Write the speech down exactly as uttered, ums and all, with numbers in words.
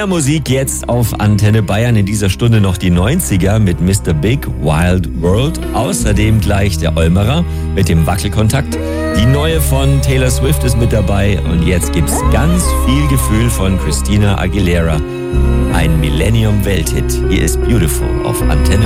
Mehr Musik jetzt auf Antenne Bayern. In dieser Stunde noch die neunziger mit Mister Big Wild World. Außerdem gleich der Olmerer mit dem Wackelkontakt. Die neue von Taylor Swift ist mit dabei. Und jetzt gibt's ganz viel Gefühl von Christina Aguilera. Ein Millennium-Welthit. Hier ist Beautiful auf Antenne.